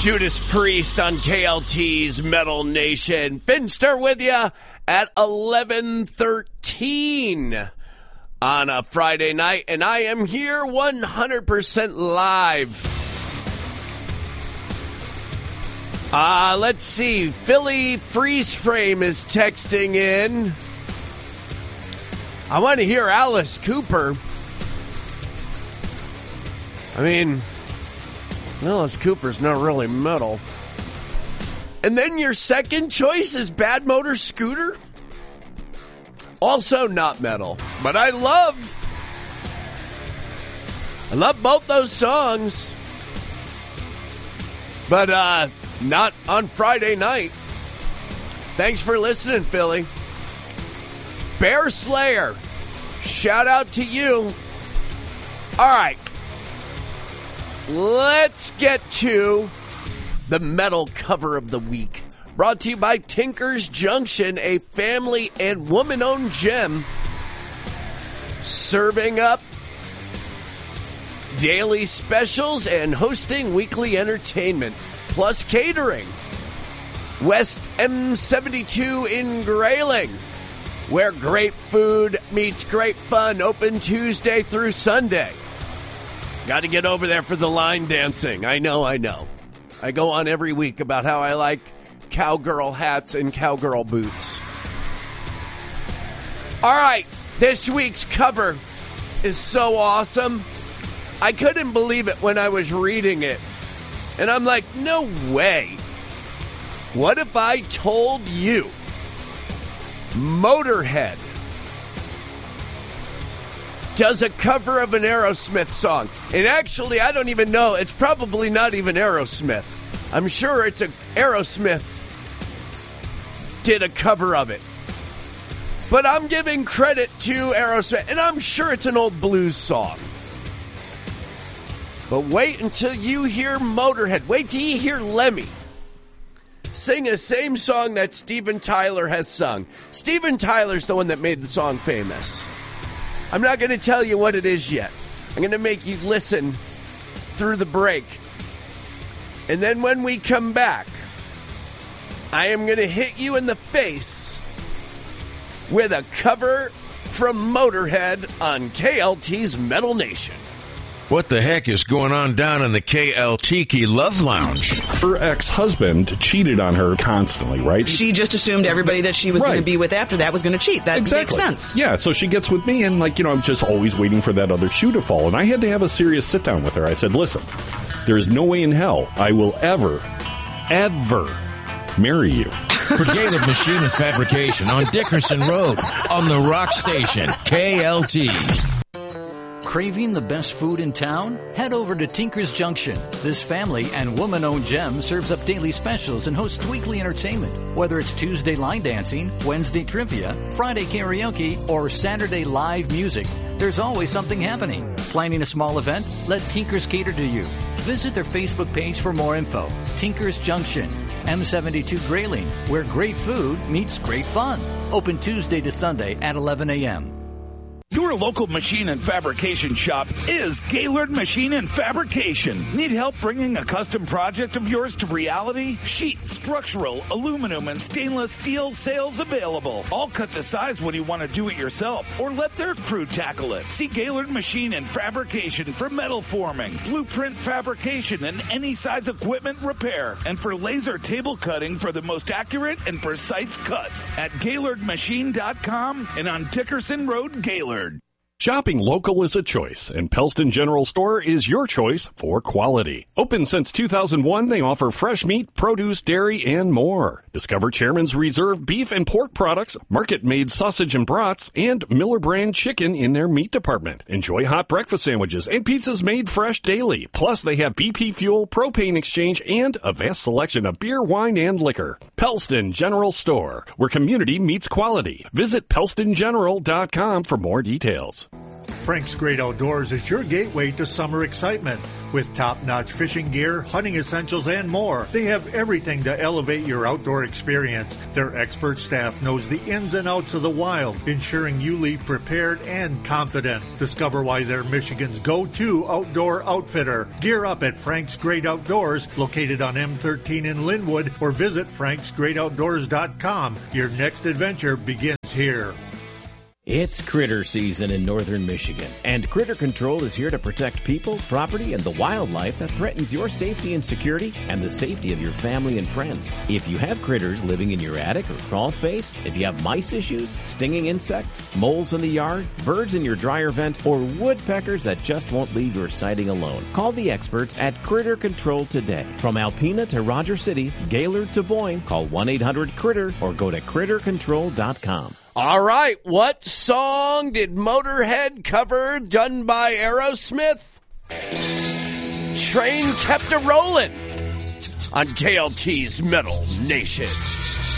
Judas Priest on KLT's Metal Nation. Finster with you at 11:13 on a Friday night, and I am here 100% live. Let's see. Philly Freeze Frame is texting in. I want to hear Alice Cooper. I mean, Alice Cooper's not really metal. And then your second choice is Bad Motor Scooter? Also not metal. But I love both those songs. But not on Friday night. Thanks for listening, Philly. Bear Slayer, shout out to you. All right. Let's get to the metal cover of the week. Brought to you by Tinker's Junction, a family and woman-owned gym. Serving up daily specials and hosting weekly entertainment, plus catering. West M72 in Grayling, where great food meets great fun, open Tuesday through Sunday. Got to get over there for the line dancing. I know. I go on every week about how I like cowgirl hats and cowgirl boots. All right, this week's cover is so awesome. I couldn't believe it when I was reading it. And I'm like, no way. What if I told you Motorhead does a cover of an Aerosmith song? And actually, I don't even know. It's probably not even Aerosmith. I'm sure it's Aerosmith did a cover of it. But I'm giving credit to Aerosmith, and I'm sure it's an old blues song. But wait until you hear Motorhead. Wait till you hear Lemmy sing the same song that Steven Tyler has sung. Steven Tyler's the one that made the song famous. I'm not going to tell you what it is yet. I'm going to make you listen through the break. And then when we come back, I am going to hit you in the face with a cover from Motorhead on KLT's Metal Nation. What the heck is going on down in the KLTiki Love Lounge? Her ex-husband cheated on her constantly, right? She just assumed everybody that she was going to be with after that was going to cheat. That makes sense. Yeah, so she gets with me, and I'm just always waiting for that other shoe to fall. And I had to have a serious sit-down with her. I said, listen, there is no way in hell I will ever marry you. For Gaylord Machine and Fabrication on Dickerson Road on the Rock Station, KLT. Craving the best food in town? Head over to Tinker's Junction. This family and woman-owned gym serves up daily specials and hosts weekly entertainment. Whether it's Tuesday line dancing, Wednesday trivia, Friday karaoke, or Saturday live music, there's always something happening. Planning a small event? Let Tinker's cater to you. Visit their Facebook page for more info. Tinker's Junction, M72 Grayling, where great food meets great fun. Open Tuesday to Sunday at 11 a.m. Your local machine and fabrication shop is Gaylord Machine and Fabrication. Need help bringing a custom project of yours to reality? Sheet, structural, aluminum, and stainless steel sales available. All cut to size when you want to do it yourself or let their crew tackle it. See Gaylord Machine and Fabrication for metal forming, blueprint fabrication, and any size equipment repair. And for laser table cutting for the most accurate and precise cuts at GaylordMachine.com and on Dickerson Road, Gaylord. Shopping local is a choice, and Pelston General Store is your choice for quality. Open since 2001, they offer fresh meat, produce, dairy, and more. Discover Chairman's Reserve beef and pork products, market-made sausage and brats, and Miller brand chicken in their meat department. Enjoy hot breakfast sandwiches and pizzas made fresh daily. Plus, they have BP fuel, propane exchange, and a vast selection of beer, wine, and liquor. Pelston General Store, where community meets quality. Visit PelstonGeneral.com for more details. Frank's Great Outdoors is your gateway to summer excitement. With top-notch fishing gear, hunting essentials, and more, they have everything to elevate your outdoor experience. Their expert staff knows the ins and outs of the wild, ensuring you leave prepared and confident. Discover why they're Michigan's go-to outdoor outfitter. Gear up at Frank's Great Outdoors, located on M13 in Linwood, or visit franksgreatoutdoors.com. Your next adventure begins here. It's critter season in northern Michigan, and Critter Control is here to protect people, property, and the wildlife that threatens your safety and security and the safety of your family and friends. If you have critters living in your attic or crawl space, if you have mice issues, stinging insects, moles in the yard, birds in your dryer vent, or woodpeckers that just won't leave your siding alone, call the experts at Critter Control today. From Alpena to Rogers City, Gaylord to Boyne, call 1-800-CRITTER or go to crittercontrol.com. All right, what song did Motorhead cover done by Aerosmith? Train Kept a Rollin' on KLT's Metal Nation.